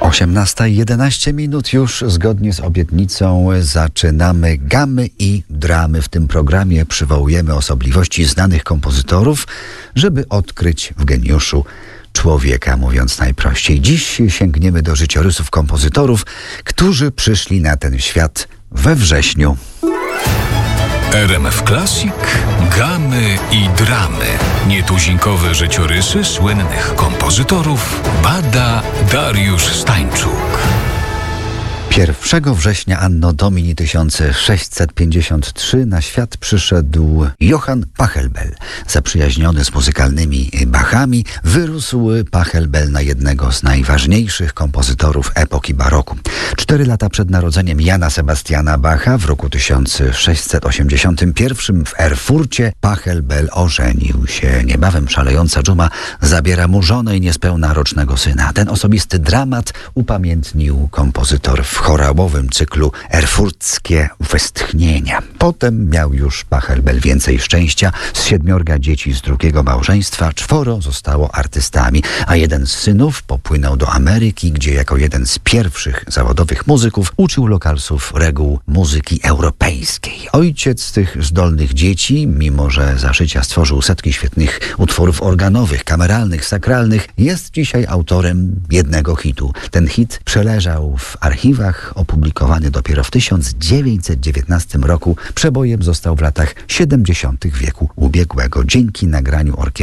18:11 już zgodnie z obietnicą zaczynamy Gamy i Dramy. W tym programie przywołujemy osobliwości znanych kompozytorów, żeby odkryć w geniuszu człowieka, mówiąc najprościej. Dziś sięgniemy do życiorysów kompozytorów, którzy przyszli na ten świat we wrześniu. RMF Classic, Gamy i Dramy. Nietuzinkowe życiorysy słynnych kompozytorów bada Dariusz Stańczuk. 1 września Anno Domini 1653 na świat przyszedł Johann Pachelbel. Zaprzyjaźniony z muzykalnymi Bachami, wyrósł Pachelbel na jednego z najważniejszych kompozytorów epoki baroku. 4 lata przed narodzeniem Jana Sebastiana Bacha w roku 1681 w Erfurcie Pachelbel ożenił się. Niebawem szalejąca dżuma zabiera mu żonę i niespełna rocznego syna. Ten osobisty dramat upamiętnił kompozytor w chorałowym cyklu Erfurckie Westchnienia. Potem miał już Pachelbel więcej szczęścia. Z 7 dzieci z drugiego małżeństwa 4 zostało artystami, a jeden z synów popłynął do Ameryki, gdzie jako jeden z pierwszych zawodowych muzyków uczył lokalsów reguł muzyki europejskiej. Ojciec tych zdolnych dzieci, mimo że za życia stworzył setki świetnych utworów organowych, kameralnych, sakralnych, jest dzisiaj autorem jednego hitu. Ten hit przeleżał w archiwach, opublikowany dopiero w 1919 roku. Przebojem został w latach 70. wieku ubiegłego. Dzięki nagraniu orkiestry